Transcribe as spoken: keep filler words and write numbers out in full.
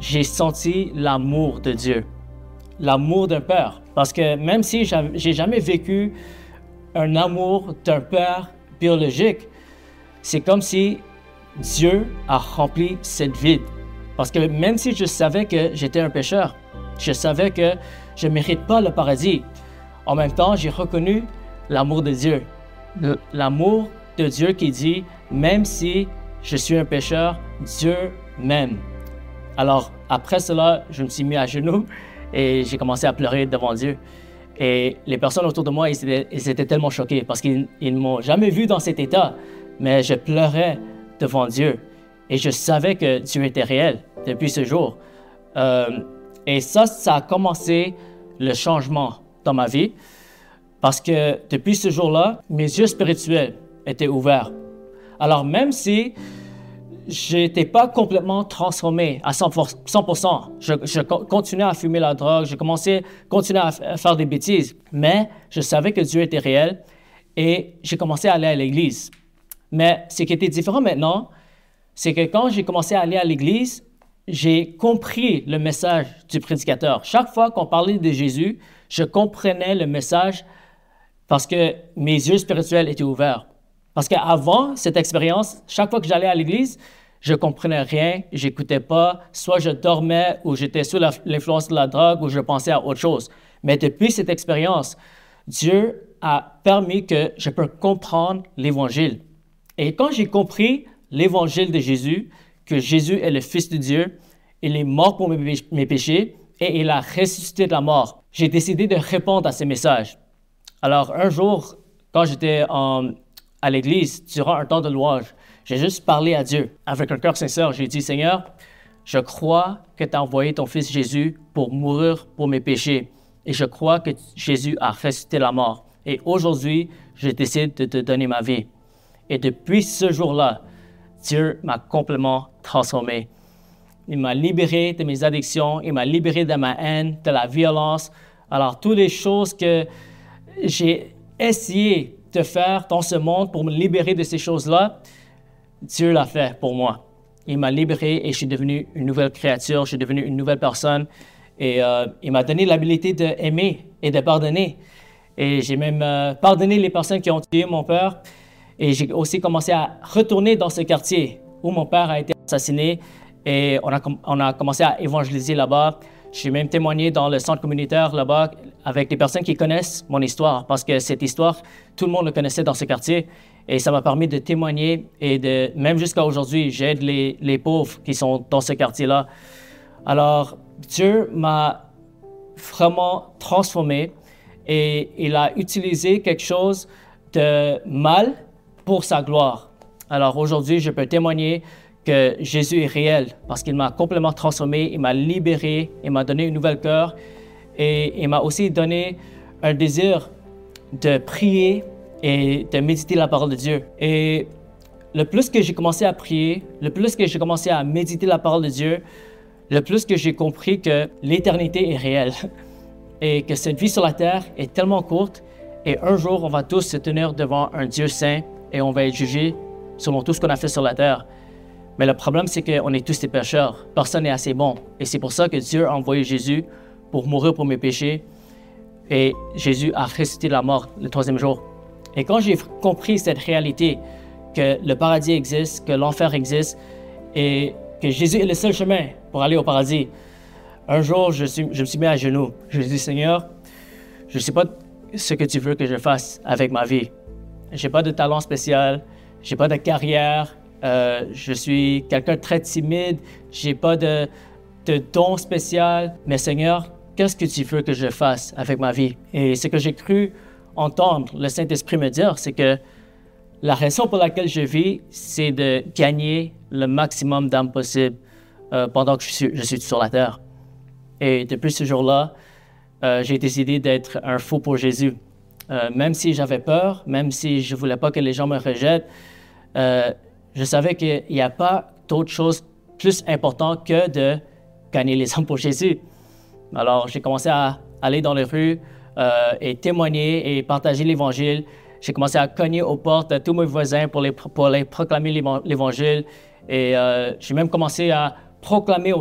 j'ai senti l'amour de Dieu, l'amour d'un père. Parce que même si j'ai jamais vécu un amour d'un père biologique, c'est comme si Dieu a rempli cette vide. Parce que même si je savais que j'étais un pécheur, je savais que je ne mérite pas le paradis, en même temps, j'ai reconnu l'amour de Dieu. L'amour de Dieu qui dit, même si je suis un pécheur, Dieu m'aime. Alors, après cela, je me suis mis à genoux et j'ai commencé à pleurer devant Dieu. Et les personnes autour de moi, ils étaient, ils étaient tellement choqués parce qu'ils ne m'ont jamais vu dans cet état. Mais je pleurais devant Dieu et je savais que Dieu était réel depuis ce jour. Euh, et ça, ça a commencé le changement dans ma vie parce que depuis ce jour-là, mes yeux spirituels étaient ouverts. Alors même si je n'étais pas complètement transformé à cent pour cent, je, je continuais à fumer la drogue, je commençais continuer à faire des bêtises, mais je savais que Dieu était réel et j'ai commencé à aller à l'église. Mais ce qui était différent maintenant, c'est que quand j'ai commencé à aller à l'église, j'ai compris le message du prédicateur. Chaque fois qu'on parlait de Jésus, je comprenais le message parce que mes yeux spirituels étaient ouverts. Parce qu'avant cette expérience, chaque fois que j'allais à l'église, je ne comprenais rien, je n'écoutais pas, soit je dormais ou j'étais sous l'influence de la drogue ou je pensais à autre chose. Mais depuis cette expérience, Dieu a permis que je puisse comprendre l'Évangile. Et quand j'ai compris l'Évangile de Jésus, que Jésus est le Fils de Dieu, il est mort pour mes, mes péchés et il a ressuscité de la mort, j'ai décidé de répondre à ces messages. Alors un jour, quand j'étais en, à l'église, durant un temps de louange, j'ai juste parlé à Dieu. Avec un cœur sincère, j'ai dit, Seigneur, je crois que tu as envoyé ton Fils Jésus pour mourir pour mes péchés. Et je crois que Jésus a ressuscité la mort. Et aujourd'hui, je décide de te donner ma vie. Et depuis ce jour-là, Dieu m'a complètement transformé. Il m'a libéré de mes addictions, il m'a libéré de ma haine, de la violence. Alors, toutes les choses que j'ai essayé de faire dans ce monde pour me libérer de ces choses-là, Dieu l'a fait pour moi. Il m'a libéré et je suis devenu une nouvelle créature, je suis devenu une nouvelle personne. Et euh, il m'a donné l'habilité d'aimer et de pardonner. Et j'ai même euh, pardonné les personnes qui ont tué mon père. Et j'ai aussi commencé à retourner dans ce quartier où mon père a été assassiné. Et on a, on a commencé à évangéliser là-bas. J'ai même témoigné dans le centre communautaire là-bas avec des personnes qui connaissent mon histoire. Parce que cette histoire, tout le monde le connaissait dans ce quartier. Et ça m'a permis de témoigner. Et de, même jusqu'à aujourd'hui, j'aide les, les pauvres qui sont dans ce quartier-là. Alors, Dieu m'a vraiment transformé. Et il a utilisé quelque chose de mal pour sa gloire. Alors aujourd'hui, je peux témoigner que Jésus est réel parce qu'il m'a complètement transformé, il m'a libéré, il m'a donné un nouvel cœur et il m'a aussi donné un désir de prier et de méditer la parole de Dieu. Et le plus que j'ai commencé à prier, le plus que j'ai commencé à méditer la parole de Dieu, le plus que j'ai compris que l'éternité est réelle et que cette vie sur la terre est tellement courte et un jour, on va tous se tenir devant un Dieu saint et on va être jugés selon tout ce qu'on a fait sur la terre. Mais le problème, c'est qu'on est tous des pécheurs. Personne n'est assez bon. Et c'est pour ça que Dieu a envoyé Jésus pour mourir pour mes péchés. Et Jésus a ressuscité de la mort le troisième jour. Et quand j'ai compris cette réalité, que le paradis existe, que l'enfer existe, et que Jésus est le seul chemin pour aller au paradis, un jour, je, suis, je me suis mis à genoux. Je me suis dit, Seigneur, je ne sais pas ce que tu veux que je fasse avec ma vie. Je n'ai pas de talent spécial, je n'ai pas de carrière, euh, je suis quelqu'un de très timide, je n'ai pas de, de don spécial. Mais Seigneur, qu'est-ce que tu veux que je fasse avec ma vie? Et ce que j'ai cru entendre le Saint-Esprit me dire, c'est que la raison pour laquelle je vis, c'est de gagner le maximum d'âmes possible euh, pendant que je suis, je suis sur la terre. Et depuis ce jour-là, euh, j'ai décidé d'être un fou pour Jésus. Euh, même si j'avais peur, même si je ne voulais pas que les gens me rejettent, euh, je savais qu'il n'y a pas d'autre chose plus importante que de gagner les âmes pour Jésus. Alors, j'ai commencé à aller dans les rues euh, et témoigner et partager l'Évangile. J'ai commencé à cogner aux portes de tous mes voisins pour les, pour les proclamer l'Évangile. Et euh, j'ai même commencé à proclamer au